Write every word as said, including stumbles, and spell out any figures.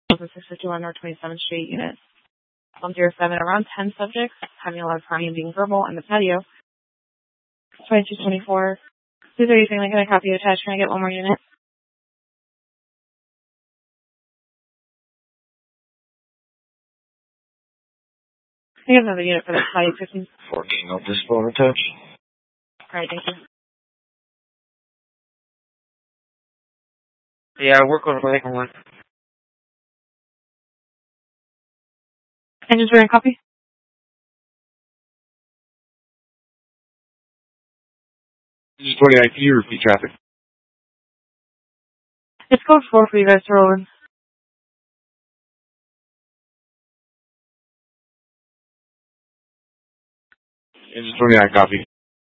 six fifty-one North twenty-seventh Street, Unit one zero seven. Around ten subjects having a lot of crying and being verbal on the patio. twenty-two twenty-four. Please are using like a copy attached. Can I get one more unit? I have another unit for the patio fifteen. fourteen, no discipline attached. Alright, thank you. Yeah, work on it. One. And just bring a copy? twenty, can you repeat traffic? It's code four for you guys to roll in. twenty-nine, copy.